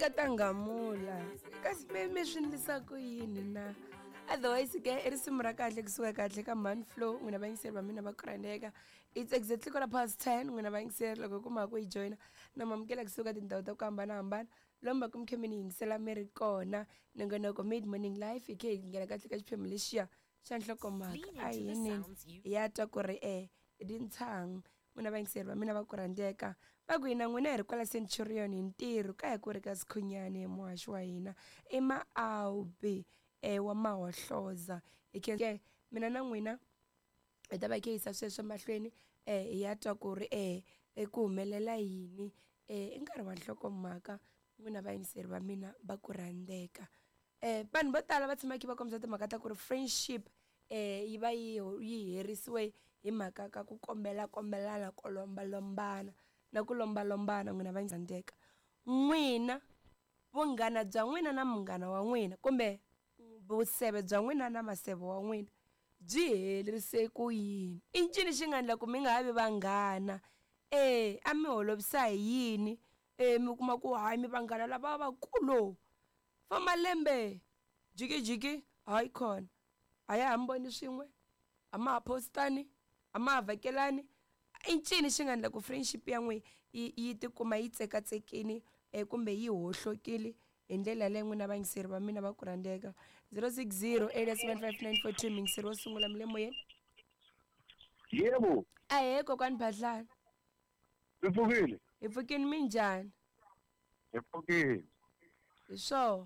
Nkatangamula kasi me swindlisa ku yini na otherwise ke risimu ra kahle kusuka kahle ka Man Flow n'wina vayingiseri va mina va kurhandeka. It's exactly 10:15 n'wina vayingiseri loko kuma ku yi joina na mamukela kusuka tindhawu ta ku hambanahambana lomba ku mikhe mi ni yingisela mi ri kona nongonoko mid morning life hi khe hi nghena kahle ka xiphemu lexiya xa nhlokomhaka a hi yinini ya twa ku ri dintshang n'wina vayingiseri va mina va kurhandeka va ku hina n'wina hi ri kwala Centurion hi ntirho ka hi ku ri ka Sikhunyani muhaxi wa hina i Maaubi wa Mahohloza hi khe mina na n'wina hi ta va hi khe yisa sweswo mahlweni hi ya twa ku ri ku humelela yini i nkarhi wa nhlokomhaka n'wina vayingiseri va mina va kurhandeka. Vanhu vo tala va tshama va kombisa timhaka ta ku ri friendship yi va yi herisiwe hi mhaka ka ku kombelana ko lombalombana na ku lombalombana n'wina va rhandzeka n'wina vunghana bya n'wina na munghana wa n'wina kumbe vuseve bya n'wina na maseve wa n'wina byi herise ku yini i ncini xi nga endla ku mi nga ha vi vanghana a mi holovisa hi yini mi kuma ku hayi mi vanghana lava vakulu fa malembe jikijiki hayi khona a ya hamboni swin'we a ma ha postani a ma ha vhakelani i ncini xi nga endla ku friendship ya n'we yi tikuma yi tsekatsekini kumbe yi hohlokile hi ndlela leyi n'wina vayingiseri va mina va kurhandeka 060 mingiseri wo sungula mi le moyeni. Yebo. Kokwani Phahlana. Hi pfukile. Hi pfukini mi njhani? Hi pfukile. Hi swo.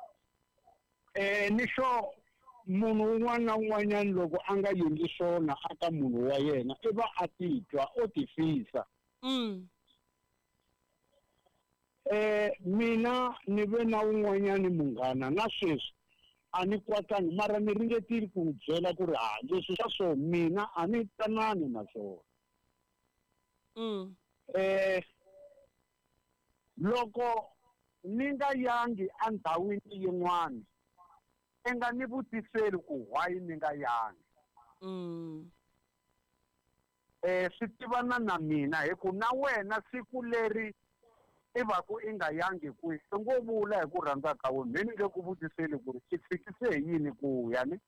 Ni swo munhu un'wana na un'wanyana loko a nga endli swona aka munhu wa yena i va a titwa o tifisa. Mina ni ve na un'wanyana munghana na sweswi a ni kwatani mara ni ringetile ku byela ku ri leswi swa so mina a ni tanani na swona. Loko ni nga yangi andhawini yin'wana i nga ni vutiseli ku why ni nga yangi. Swi tivana na mina hi ku na wena siku leri i va ku i nga yangi kwihi i ngo vula hi ku rhandza ka wena ni nge ku vutiseli ku ri i fikise hi yini ku ya ni.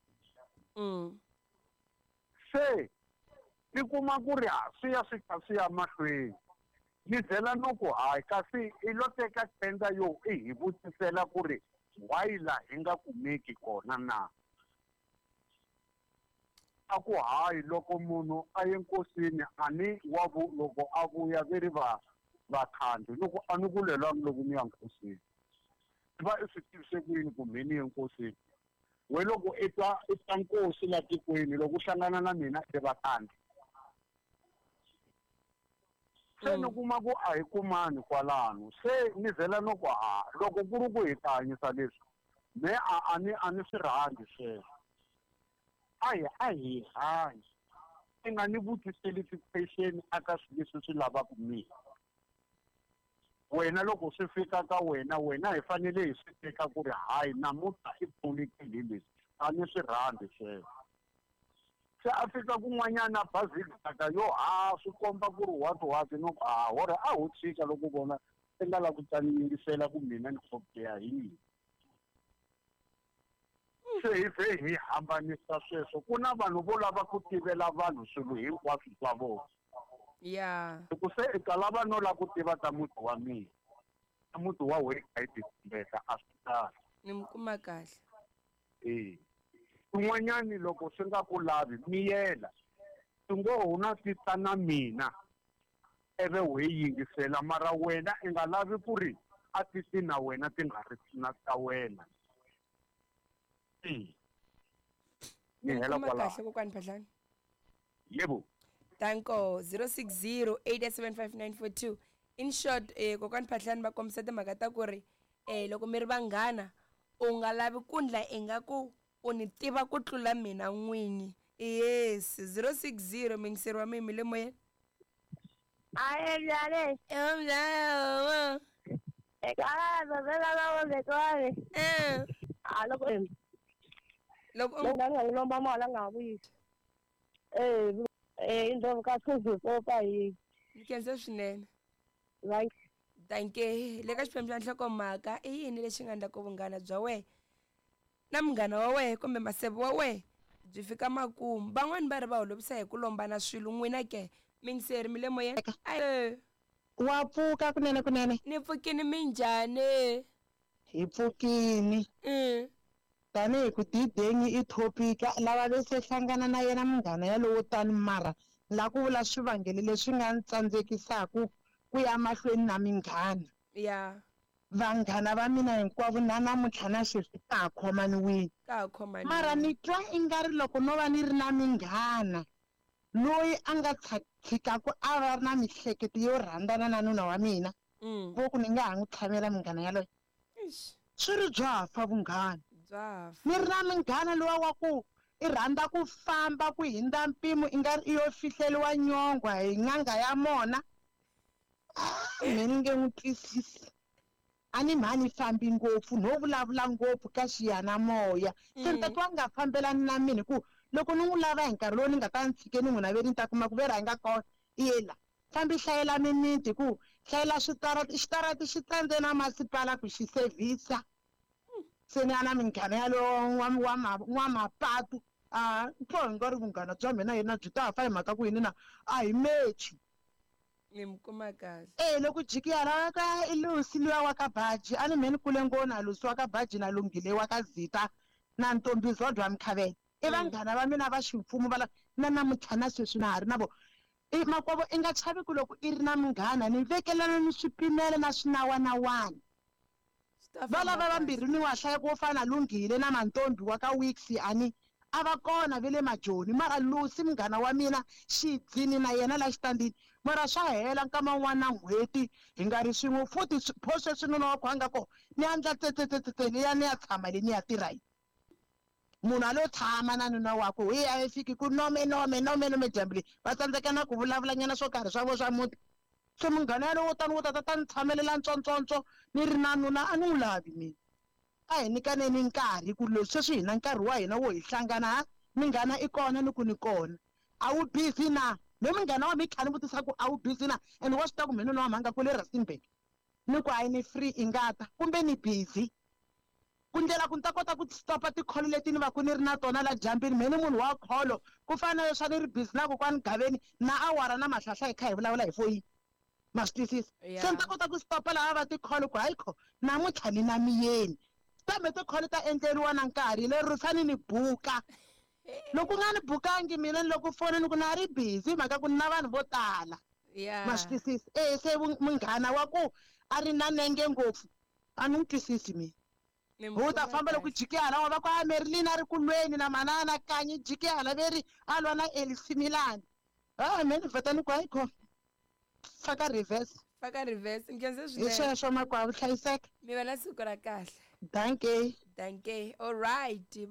Se ni kuma ku ri swi ya swi kha swi ya mahlweni ni byela no ku hayi kasi i lo teka tenda yo i hi vutisela ku ri why la hi nga kumeki kona na. A ku hayi loko munhu a ye nkosini a ni wa loko a vuya ve ri vakhandi loko a ni kulelanga loko ni ya nkosini i va i swi tivise ku yini kumbe ni ye nkosini we loko i ta nkosi la tikweni loko u hlangana na mina i vakhandi. Se ni kuma ku a hi kumani kwalano se ni byela no ku loko ku ri ku hi ta hanyisa leswi me a ni swi rhandzi sweswo a hi hanyi i nga ni vutiseli ti-question aka swilo leswi swi lavaka mina. Wena loko swi fika ka wena hi fanele hi swi teka ku ri hayi namuntlha i pfunekile leswi a ni swi rhandzi sweswo. Se a fika kun'wanyana bazini aka yo swi komba ku ri what no hore a ho tshika loko vona i nga la ku tani yingisela ku mina ni khokeya hi yini. Se hi ve hi hambanisa sweswo ku na vanhu vo lava ku tivela vanhu swilo hinkwaswo swa vona. Loko se i ta lava no la ku tiva ta muti wa mina ta muti wa wena hi tibeta a swi tala. Ni mi kuma kahle. Kun'wanyani loko swi nga ku lavi miyela swi ngo huna ti ta na mina eve we yingisela mara wena i nga lavi ku ri a ti na wena ti nga ri na ta wena. Ni hela kwala kahle kokwani Phahlana. Yebo. Danko 0608759942 in short kokwani Phahlana va kombisa timhaka ta ku ri loko mi ri vanghana u nga lavi ku ndla ingaku u ni tiva ku tlula mina n'winyi. Yes 060 mingiseri wa mina mi le moyeni. Njhani? Njhani? Eka bebela va vetwani. Loko nga ngilomba mali nga vuyisi. Indhawu ka Suzuko pa hi. Ni kenze swinene. Right. danke le ka xiphemu xa nhlokomhaka i yini lexi nga endla ku vunghana bya wena na munghana wa wena kumbe maseve wa wena byi fika makumu van'wani va ri va holovisa hi ku lombana swilo n'wina ke mingiseri mi le moyeni wa pfuka kunene ni pfukini minjhani hi pfukini tanihi ku tidengi i topic lava ve se hlangana na yena munghana yalowo tani mara la ku vula swivangelo leswi nga ni tsandzekisaka ku ya mahlweni na minghana ya vanghana va mina hinkwavo na namuntlha na sweswi ka ha khomaniwile mara ni twa i nga ri loko no va ni ri na minghana loyi a nga tshikaku a va ri na mihleketo yo rhandzana na nuna wa mina vo ku ni nga ha n'wi tshamela munghana yaloye swi ri byafa vunghana ni ri na minghana lowa wa ku i rhandza ku famba ku hindza mpimo i nga ri i yo fihleliwa nyongwa hi n'anga ya mona me ni nge n'wi twisisi a ni mhani fambi ngopfu no vulavula ngopfu ka xiyanamoya se ni tatwa nga fambelani na mina ku loko ni n'wi lava hi nkarhi lowu ni nga ta ni tshike ni n'wi naveli ni ta kuma ku ve rhanga kona yela fambi hlayela mimiti ku hlayela xitarati xi tsandze na masipala ku xi sevhisa se ni ya na minghana yalowo n'wamapatu pho hi nga ri vunghana bya mina yena byi ta fa hi mhaka ku yini na a hi mechi ni mi kuma kahle loko jiki hala ka i lusi luya wa ka baji a ni me ni kule ngona lusi wa ka baji na lunghile wa ka zita na ntombi zodwa mikhavela i vanghana va mina va ximfumo va na namuntlha na sweswi na ha ri na vo makwavo i nga chavi ku loko i ri na munghana ni vekelana ni swipimelo na swinawanawani va lava vambirhi ni wa hlaya ku wo fana lunghile na mantombi wa ka wiksi ani a va kona ve le majoni mara lusi munghana wa mina xidzini na yena la xitandini mara swa hela nkama wun'wana na n'hweti hi nga ri swin'we futhi pho sweswi nuna wa ku hanga kona ni ya ndla tsetsetsetsetse ni ya tshama leyi ni ya tirha yi munhu a lo tshama na nuna wakwe hi a yi fiki ku nome dyambu leyi va tsandzeka na ku vulavulanyana swo karhi swa vo swa muti se munghana yalowo tani wo tata ta ni tshamelela ntsontsontswo ni ri na nuna a ni wu lavi mina a hi nikaneni nkarhi ku leswi sweswi hi na nkarhi wa hina wo hi hlangana minghana i kona ni ku ni kona a wu busy na me munghana wa mi kha ni vutisa ku a wu busy na and wa swi ta ku me nuna wa mhanga ku le Rustenburg ni ku a yi ni free i ngata kumbe ni busy ku ndlela ku ni ta kota ku stopa tikholo leti ni va ku ni ri na tona la jambini me ni munhu wa kholo ku fana na leswa ni ri busy na kokwani gaveni na awara na mahlahla hi kha hi vulavula hi foyini ma swi twisisa se ni ta kota ku stopa lava va tikholo ku hayi kho namuntlha ni na miyeni kambe tikholo ta endleriwa na nkarhi lero risani ni buka loko u nga ni bukangi mina ni loko foni ni ku na ri busy mhaka ku ni na vanhu vo tala ma swi twisisa se munghana wa ku a ri na nenge ngopfu a ni n'wi twisisi mina u ta famba loko jiki hala wa va ku a Marilyn a ri ku lweni na manana kanyi jiki hala veri a lwa na AC Milan me ni vheta ni ku hayi kho faka reverse nkenze hi sweswo makwavo hlayiseka mi va na siku ra kahle danke all right